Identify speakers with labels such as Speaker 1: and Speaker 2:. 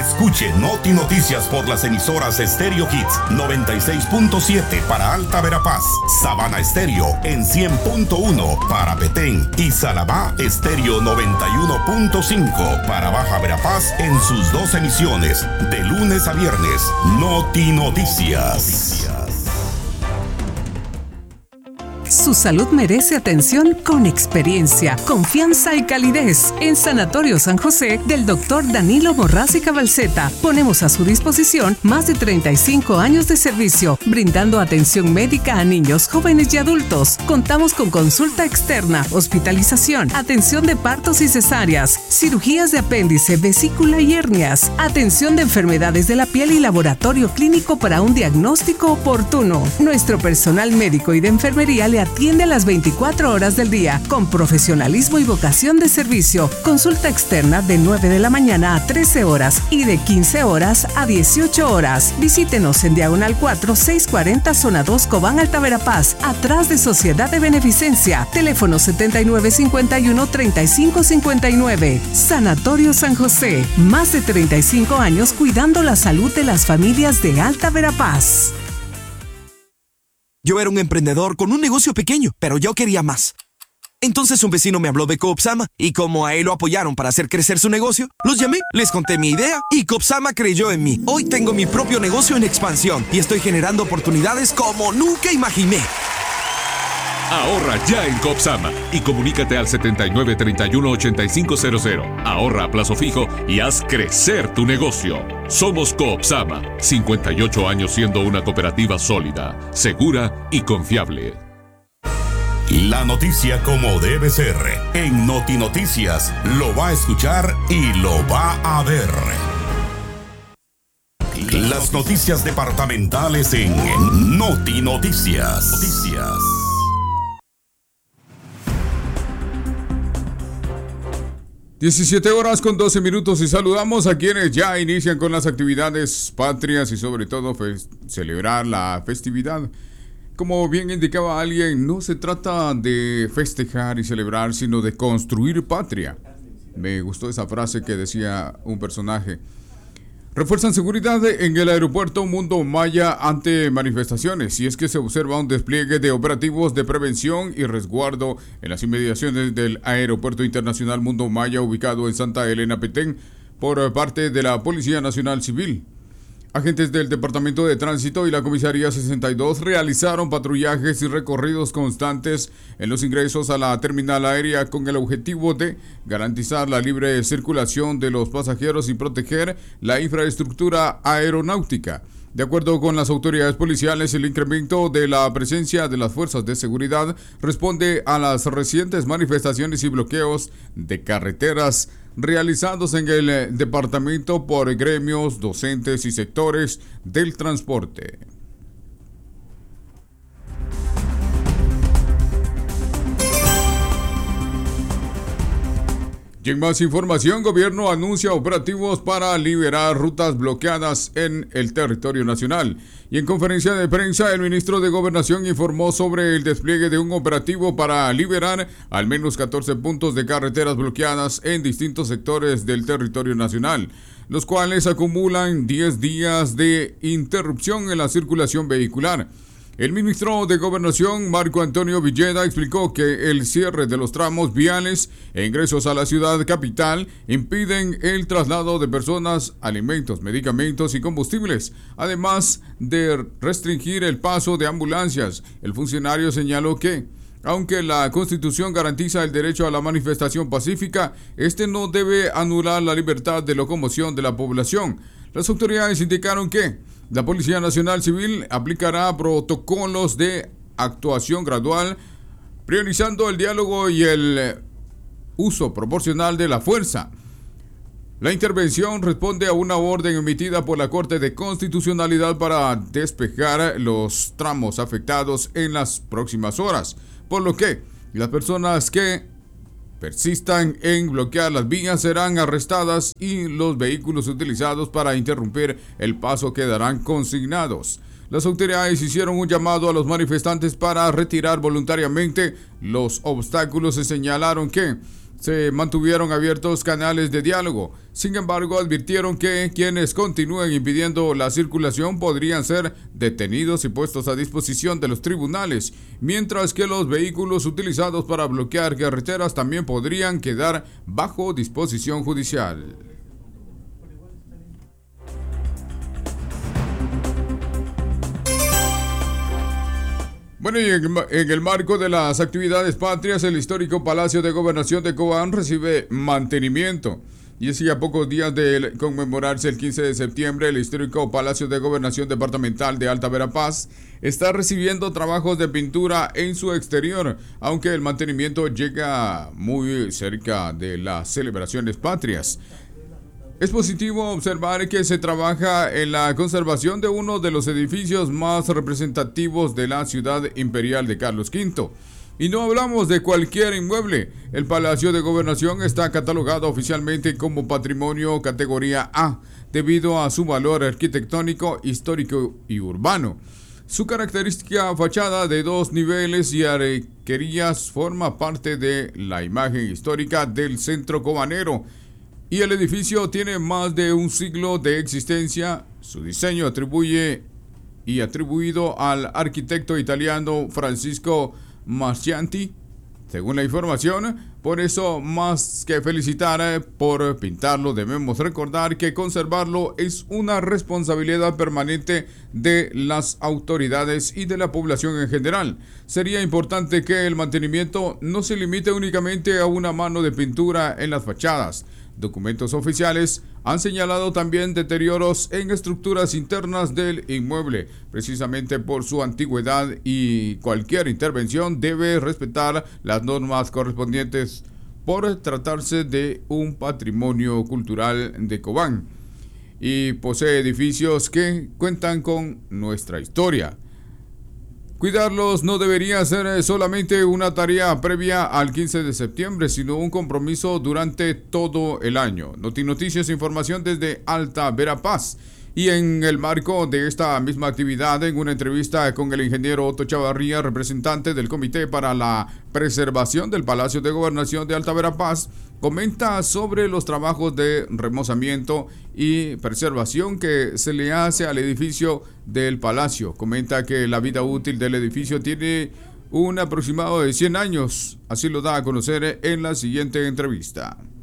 Speaker 1: Escuche Noti Noticias por las emisoras Stereo Hits 96.7 para Alta Verapaz, Sabana Estéreo en 100.1 para Petén y Salabá Estéreo 91.5 para Baja Verapaz en sus 2 emisiones de lunes a viernes. Noti Noticias.
Speaker 2: Su salud merece atención con experiencia, confianza y calidez. En Sanatorio San José del Dr. Danilo Morraz y Cabalceta ponemos a su disposición más de 35 años de servicio, brindando atención médica a niños, jóvenes y adultos. Contamos con consulta externa, hospitalización, atención de partos y cesáreas, cirugías de apéndice, vesícula y hernias, atención de enfermedades de la piel y laboratorio clínico para un diagnóstico oportuno. Nuestro personal médico y de enfermería le atiende a las 24 horas del día con profesionalismo y vocación de servicio. Consulta externa de 9 de la mañana a 13 horas y de 15 horas a 18 horas. Visítenos en Diagonal 4, 640 Zona 2 Cobán, Alta Verapaz, atrás de Sociedad de Beneficencia. Teléfono 7951-3559. Sanatorio San José. Más de 35 años cuidando la salud de las familias de Alta Verapaz.
Speaker 3: Yo era un emprendedor con un negocio pequeño, pero yo quería más. Entonces un vecino me habló de Coopsama y como a él lo apoyaron para hacer crecer su negocio, los llamé, les conté mi idea y Coopsama creyó en mí. Hoy tengo mi propio negocio en expansión y estoy generando oportunidades como nunca imaginé.
Speaker 4: Ahorra ya en Coopsama y comunícate al 7931-8500. Ahorra a plazo fijo y haz crecer tu negocio. Somos Coopsama, 58 años siendo una cooperativa sólida, segura y confiable.
Speaker 1: La noticia como debe ser. En Noti Noticias lo va a escuchar y lo va a ver. Las noticias departamentales en Noti Noticias.
Speaker 5: 17 horas con 12 minutos y saludamos a quienes ya inician con las actividades patrias y sobre todo celebrar la festividad. Como bien indicaba alguien, no se trata de festejar y celebrar, sino de construir patria. Me gustó esa frase que decía un personaje. Refuerzan seguridad en el aeropuerto Mundo Maya ante manifestaciones, y es que se observa un despliegue de operativos de prevención y resguardo en las inmediaciones del Aeropuerto Internacional Mundo Maya ubicado en Santa Elena, Petén, por parte de la Policía Nacional Civil. Agentes del Departamento de Tránsito y la Comisaría 62 realizaron patrullajes y recorridos constantes en los ingresos a la terminal aérea con el objetivo de garantizar la libre circulación de los pasajeros y proteger la infraestructura aeronáutica. De acuerdo con las autoridades policiales, el incremento de la presencia de las fuerzas de seguridad responde a las recientes manifestaciones y bloqueos de carreteras realizados en el departamento por gremios, docentes y sectores del transporte. Y en más información, gobierno anuncia operativos para liberar rutas bloqueadas en el territorio nacional. Y en conferencia de prensa, el ministro de Gobernación informó sobre el despliegue de un operativo para liberar al menos 14 puntos de carreteras bloqueadas en distintos sectores del territorio nacional, los cuales acumulan 10 días de interrupción en la circulación vehicular. El ministro de Gobernación, Marco Antonio Villeda, explicó que el cierre de los tramos viales e ingresos a la ciudad capital impiden el traslado de personas, alimentos, medicamentos y combustibles, además de restringir el paso de ambulancias. El funcionario señaló que, aunque la Constitución garantiza el derecho a la manifestación pacífica, este no debe anular la libertad de locomoción de la población. Las autoridades indicaron que la Policía Nacional Civil aplicará protocolos de actuación gradual, priorizando el diálogo y el uso proporcional de la fuerza. La intervención responde a una orden emitida por la Corte de Constitucionalidad para despejar los tramos afectados en las próximas horas, por lo que las personas que persistan en bloquear las vías serán arrestadas y los vehículos utilizados para interrumpir el paso quedarán consignados. Las autoridades hicieron un llamado a los manifestantes para retirar voluntariamente los obstáculos y señalaron que se mantuvieron abiertos canales de diálogo. Sin embargo, advirtieron que quienes continúen impidiendo la circulación podrían ser detenidos y puestos a disposición de los tribunales, mientras que los vehículos utilizados para bloquear carreteras también podrían quedar bajo disposición judicial. Bueno, y en el marco de las actividades patrias, el histórico Palacio de Gobernación de Cobán recibe mantenimiento. Y es que a pocos días de conmemorarse el 15 de septiembre, el histórico Palacio de Gobernación Departamental de Alta Verapaz está recibiendo trabajos de pintura en su exterior, aunque el mantenimiento llega muy cerca de las celebraciones patrias. Es positivo observar que se trabaja en la conservación de uno de los edificios más representativos de la ciudad imperial de Carlos V. Y no hablamos de cualquier inmueble. El Palacio de Gobernación está catalogado oficialmente como patrimonio categoría A, debido a su valor arquitectónico, histórico y urbano. Su característica fachada de 2 niveles y arquerías forma parte de la imagen histórica del centro cobanero. Y el edificio tiene más de un siglo de existencia. Su diseño atribuido al arquitecto italiano Francisco Mascianti, según la información. Por eso, más que felicitar por pintarlo, debemos recordar que conservarlo es una responsabilidad permanente de las autoridades y de la población en general. Sería importante que el mantenimiento no se limite únicamente a una mano de pintura en las fachadas. Documentos oficiales han señalado también deterioros en estructuras internas del inmueble, precisamente por su antigüedad, y cualquier intervención debe respetar las normas correspondientes por tratarse de un patrimonio cultural de Cobán y posee edificios que cuentan con nuestra historia. Cuidarlos no debería ser solamente una tarea previa al 15 de septiembre, sino un compromiso durante todo el año. Noticias, información desde Alta Verapaz. Y en el marco de esta misma actividad, en una entrevista con el ingeniero Otto Chavarría, representante del Comité para la Preservación del Palacio de Gobernación de Alta Verapaz, comenta sobre los trabajos de remozamiento y preservación que se le hace al edificio del Palacio. Comenta que la vida útil del edificio tiene un aproximado de 100 años. Así lo da a conocer en la siguiente entrevista.